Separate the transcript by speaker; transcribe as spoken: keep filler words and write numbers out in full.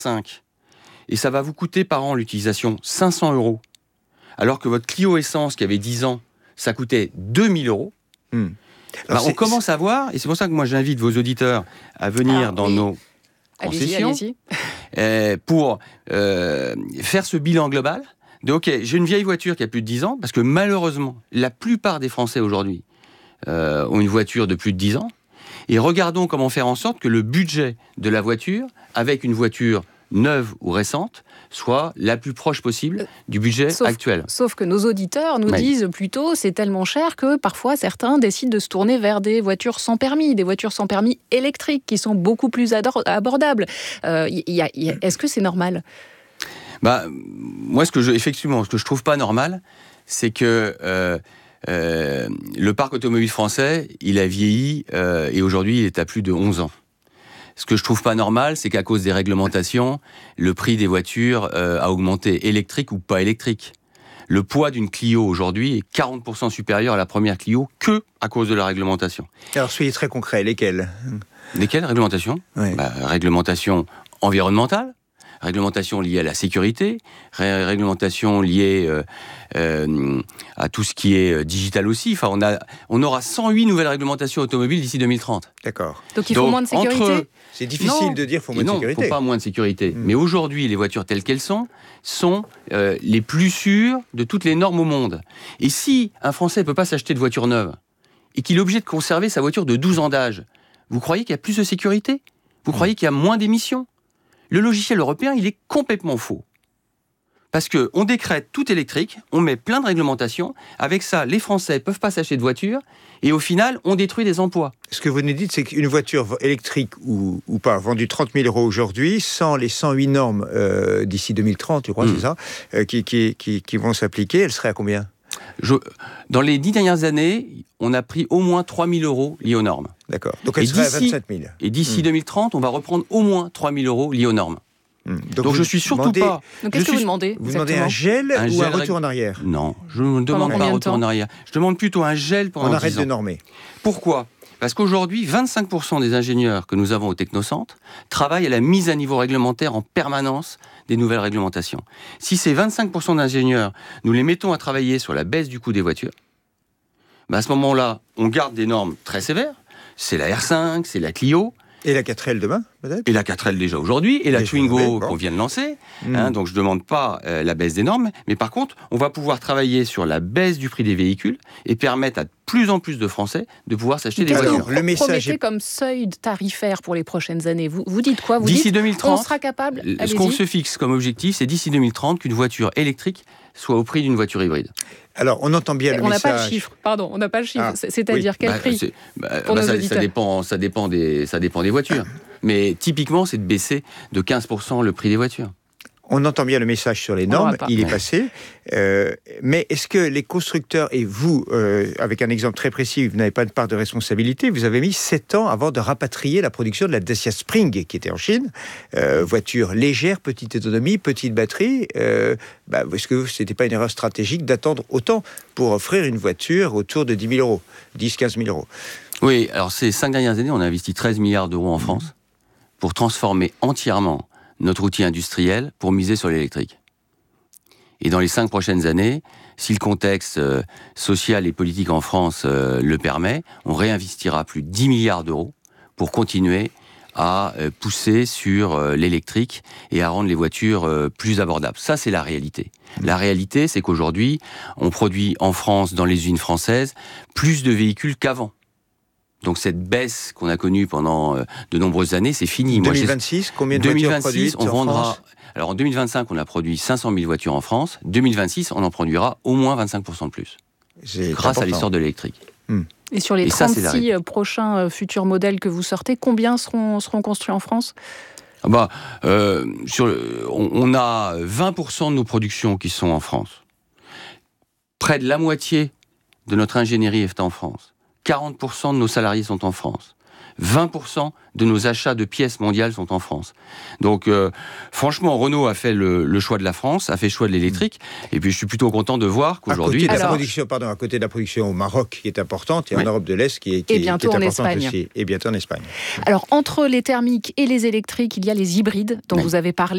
Speaker 1: cinq. Et ça va vous coûter par an l'utilisation cinq cents euros. Alors que votre Clio Essence, qui avait dix ans, ça coûtait deux mille euros.
Speaker 2: Hmm.
Speaker 1: Bah, on commence à voir, et c'est pour ça que moi j'invite vos auditeurs à venir
Speaker 3: Alors,
Speaker 1: dans
Speaker 3: oui.
Speaker 1: nos concessions
Speaker 3: Allez-y, allez-y.
Speaker 1: euh, pour euh, faire ce bilan global de ok, j'ai une vieille voiture qui a plus de dix ans, parce que malheureusement, la plupart des Français aujourd'hui euh, ont une voiture de plus de dix ans, et regardons comment faire en sorte que le budget de la voiture, avec une voiture neuve ou récente, soit la plus proche possible du budget
Speaker 3: sauf,
Speaker 1: actuel.
Speaker 3: Sauf que nos auditeurs nous
Speaker 1: oui.
Speaker 3: disent plutôt c'est tellement cher que parfois certains décident de se tourner vers des voitures sans permis, des voitures sans permis électriques qui sont beaucoup plus ador- abordables. Euh, y a, y a, est-ce que c'est normal ?
Speaker 1: Bah, moi, ce que je, effectivement, ce que je trouve pas normal, c'est que euh, euh, le parc automobile français, il a vieilli euh, et aujourd'hui, il est à plus de onze ans. Ce que je trouve pas normal, c'est qu'à cause des réglementations, le prix des voitures euh, a augmenté, électriques ou pas électriques. Le poids d'une Clio aujourd'hui est quarante pour cent supérieur à la première Clio que à cause de la réglementation.
Speaker 2: Alors, soyez très concret, lesquelles ?
Speaker 1: Lesquelles réglementations ?
Speaker 2: Oui.
Speaker 1: Bah, réglementation environnementale, réglementation liée à la sécurité, ré- réglementation liée euh, euh, à tout ce qui est euh, digital aussi. Enfin, on, a, on aura cent huit nouvelles réglementations automobiles d'ici deux mille trente.
Speaker 2: D'accord.
Speaker 3: Donc il faut
Speaker 1: Donc,
Speaker 3: moins de sécurité
Speaker 1: entre...
Speaker 2: C'est difficile
Speaker 1: non,
Speaker 2: de dire qu'il faut moins
Speaker 1: non,
Speaker 2: de sécurité.
Speaker 1: Non, il ne faut pas moins de sécurité.
Speaker 2: Mmh.
Speaker 1: Mais aujourd'hui, les voitures telles qu'elles sont, sont euh, les plus sûres de toutes les normes au monde. Et si un Français ne peut pas s'acheter de voiture neuve, et qu'il est obligé de conserver sa voiture de douze ans d'âge, vous croyez qu'il y a plus de sécurité ? Vous croyez qu'il y a moins d'émissions ? Le logiciel européen, il est complètement faux. Parce qu'on décrète tout électrique, on met plein de réglementations, avec ça, les Français ne peuvent pas s'acheter de voiture, et au final, on détruit des emplois.
Speaker 2: Ce que vous nous dites, c'est qu'une voiture électrique ou, ou pas, vendue trente mille euros aujourd'hui, sans les cent huit normes euh, d'ici deux mille trente, je crois, mmh. c'est ça, euh, qui, qui, qui, qui vont s'appliquer, elle serait à combien ?
Speaker 1: Je, dans les dix dernières années, on a pris au moins trois mille euros liés aux normes.
Speaker 2: D'accord. Donc elle
Speaker 1: et
Speaker 2: serait à vingt-sept mille.
Speaker 1: Et d'ici mmh. deux mille trente, on va reprendre au moins trois mille euros liés aux normes. Mmh. Donc, Donc je suis surtout
Speaker 2: demandez,
Speaker 1: pas...
Speaker 3: Donc qu'est-ce que
Speaker 1: suis,
Speaker 3: vous demandez
Speaker 2: Vous demandez un gel
Speaker 1: un
Speaker 2: ou
Speaker 1: gel
Speaker 2: un retour en arrière ?
Speaker 1: Non, je ne demande pas un retour en arrière. Je demande plutôt un gel pendant dix ans.
Speaker 2: On arrête de normer.
Speaker 1: Pourquoi ? Parce qu'aujourd'hui, vingt-cinq pour cent des ingénieurs que nous avons au Technocentre travaillent à la mise à niveau réglementaire en permanence des nouvelles réglementations. Si ces vingt-cinq pour cent d'ingénieurs, nous les mettons à travailler sur la baisse du coût des voitures, ben à ce moment-là, on garde des normes très sévères. C'est la R cinq, c'est la Clio.
Speaker 2: Et la quatre L demain, peut-être ?
Speaker 1: Et la quatre L déjà aujourd'hui, et la
Speaker 2: et
Speaker 1: Twingo
Speaker 2: bon.
Speaker 1: qu'on vient de lancer.
Speaker 2: Mmh.
Speaker 1: Hein, donc je ne demande pas euh, la baisse des normes, mais par contre, on va pouvoir travailler sur la baisse du prix des véhicules et permettre à de plus en plus de Français de pouvoir s'acheter des voitures.
Speaker 3: Le message promettez est... comme seuil tarifaire pour les prochaines années. Vous, vous dites quoi ? Vous
Speaker 1: d'ici
Speaker 3: dites,
Speaker 1: deux mille trente,
Speaker 3: on sera capable.
Speaker 1: Ce
Speaker 3: Allez-y.
Speaker 1: qu'on se fixe comme objectif, c'est d'ici deux mille trente qu'une voiture électrique soit au prix d'une voiture hybride.
Speaker 2: Alors, on entend bien le
Speaker 3: on
Speaker 2: message.
Speaker 3: On n'a pas le chiffre, pardon, on n'a pas le chiffre. Ah, C'est-à-dire oui. quel
Speaker 1: bah,
Speaker 3: prix
Speaker 1: bah,
Speaker 3: pour
Speaker 1: bah,
Speaker 3: nos
Speaker 1: ça,
Speaker 3: auditeurs.
Speaker 1: ça dépend, ça dépend des, ça dépend des voitures. Mais typiquement, c'est de baisser de quinze pour cent le prix des voitures.
Speaker 2: On entend bien le message sur les normes, il est passé. Euh, mais est-ce que les constructeurs, et vous, euh, avec un exemple très précis, vous n'avez pas de part de responsabilité, vous avez mis sept ans avant de rapatrier la production de la Dacia Spring, qui était en Chine. Euh, voiture légère, petite autonomie, petite batterie. Euh, bah, est-ce que ce n'était pas une erreur stratégique d'attendre autant pour offrir une voiture autour de dix mille euros, dix à quinze mille euros ?
Speaker 1: Oui, alors ces cinq dernières années, on a investi treize milliards d'euros en France mmh. pour transformer entièrement notre outil industriel pour miser sur l'électrique. Et dans les cinq prochaines années, si le contexte euh, social et politique en France euh, le permet, on réinvestira plus de dix milliards d'euros pour continuer à euh, pousser sur euh, l'électrique et à rendre les voitures euh, plus abordables. Ça, c'est la réalité. La réalité, c'est qu'aujourd'hui, on produit en France, dans les usines françaises, plus de véhicules qu'avant. Donc cette baisse qu'on a connue pendant euh, de nombreuses années, c'est fini.
Speaker 2: deux mille vingt-six,
Speaker 1: Moi,
Speaker 2: combien de
Speaker 1: deux mille
Speaker 2: voitures
Speaker 1: vingt-six,
Speaker 2: produites
Speaker 1: on
Speaker 2: en
Speaker 1: vendra.
Speaker 2: France ?
Speaker 1: Alors en deux mille vingt-cinq, on a produit cinq cent mille voitures en France. deux mille vingt-six, on en produira au moins vingt-cinq pour cent de plus.
Speaker 2: C'est
Speaker 1: grâce
Speaker 2: important.
Speaker 1: à l'essor de l'électrique.
Speaker 2: Hmm.
Speaker 3: Et sur les
Speaker 1: Et ça,
Speaker 3: trente-six prochains euh, futurs modèles que vous sortez, combien seront, seront construits en France ?
Speaker 1: Ah bah, euh, sur, on, on a vingt pour cent de nos productions qui sont en France. Près de la moitié de notre ingénierie est en France. quarante pour cent de nos salariés sont en France. vingt pour cent de nos achats de pièces mondiales sont en France. Donc, euh, franchement, Renault a fait le, le choix de la France, a fait le choix de l'électrique. Et puis, je suis plutôt content de voir qu'aujourd'hui...
Speaker 2: À côté de la
Speaker 3: Alors,
Speaker 2: production, pardon, à côté de la production au Maroc, qui est importante, et
Speaker 1: oui.
Speaker 2: en Europe de l'Est, qui est, qui
Speaker 3: et
Speaker 2: est,
Speaker 3: bientôt
Speaker 2: qui est
Speaker 3: en
Speaker 2: importante
Speaker 3: Espagne.
Speaker 2: aussi. Et bientôt en Espagne.
Speaker 3: Alors, entre les thermiques et les électriques, il y a les hybrides dont
Speaker 1: oui.
Speaker 3: vous avez parlé.